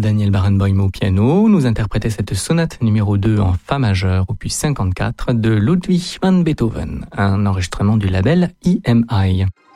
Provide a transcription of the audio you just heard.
Daniel Barenboim au piano nous interprétait cette sonate numéro 2 en Fa majeur, opus 54 de Ludwig van Beethoven, un enregistrement du label EMI.